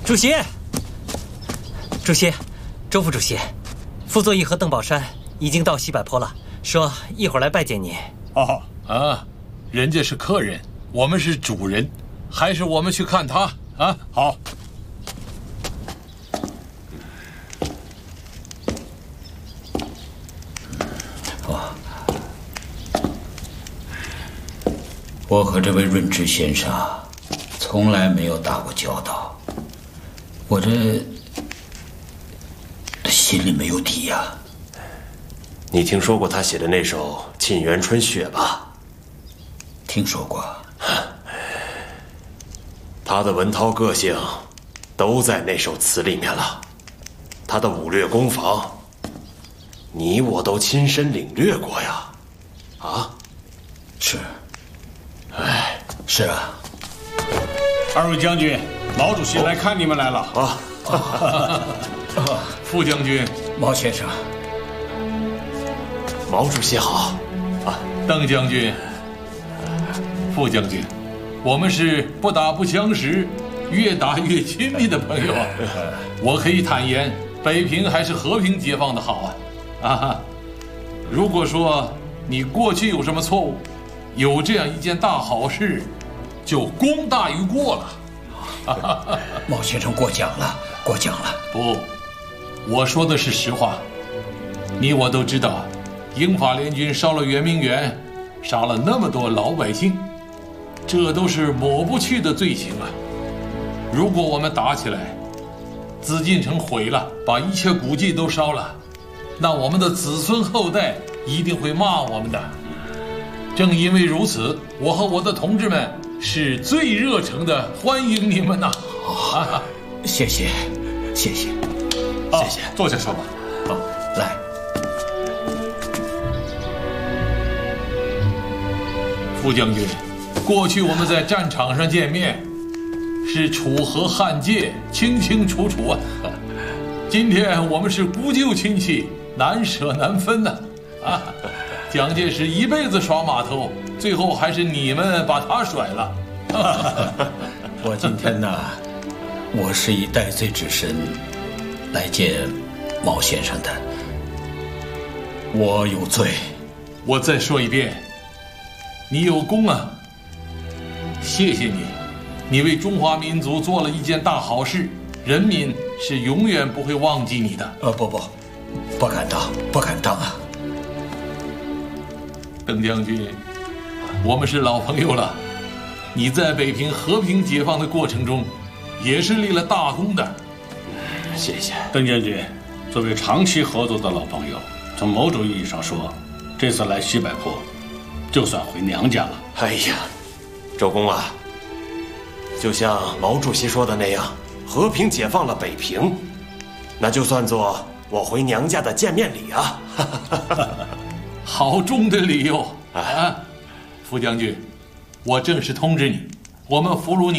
主席，主席，周副主席，傅作义和邓宝山已经到西柏坡了，说一会儿来拜见你。 哦啊，人家是客人，我们是主人，还是我们去看他啊？ 好。 我和这位润之先生从来没有打过交道，我这心里没有底呀。 你听说过他写的那首《沁园春·雪》吧？ 听说过。 他的文韬个性都在那首词里面了，他的武略攻防，你我都亲身领略过呀。啊？ 是。哎，是啊。 二位将军，毛主席来看你们来了。 啊， 傅将军， 毛先生， 毛主席好。啊， 邓将军，傅将军，我们是不打不相识，越打越亲密的朋友。我可以坦言，北平还是和平解放的好啊！啊，如果说你过去有什么错误，有这样一件大好事，就功大于过了。 毛先生过奖了，过奖了。 不，我说的是实话。你我都知道，英法联军烧了圆明园，杀了那么多老百姓，这都是抹不去的罪行啊。如果我们打起来，紫禁城毁了，把一切古迹都烧了，那我们的子孙后代一定会骂我们的。正因为如此，我和我的同志们是最热诚的欢迎你们呐！ 啊，谢谢，谢谢， 谢谢，坐下说吧。 好，来。 傅将军，过去我们在战场上见面，是楚河汉界，清清楚楚啊。今天我们是姑旧亲戚，难舍难分呐。啊，蒋介石一辈子耍码头，最后还是你们把他甩了。 我今天呢，我是以戴罪之身来见毛先生的，我有罪。 我再说一遍，你有功啊！谢谢你，你为中华民族做了一件大好事，人民是永远不会忘记你的。 不敢当，不敢当啊！ 邓将军，我们是老朋友了。你在北平和平解放的过程中，也是立了大功的。 谢谢邓将军，作为长期合作的老朋友，从某种意义上说，这次来西柏坡，就算回娘家了。 哎呀，周公啊，就像毛主席说的那样，和平解放了北平，那就算作我回娘家的见面礼啊。 好重的理由啊！傅将军，我正式通知你，我们俘虏你